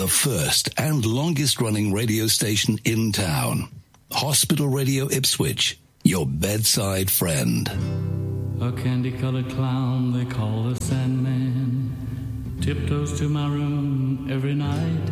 first and longest running radio station in town. Hospital Radio Ipswich, your bedside friend. A candy-colored clown they call the Sandman tiptoes to my room every night.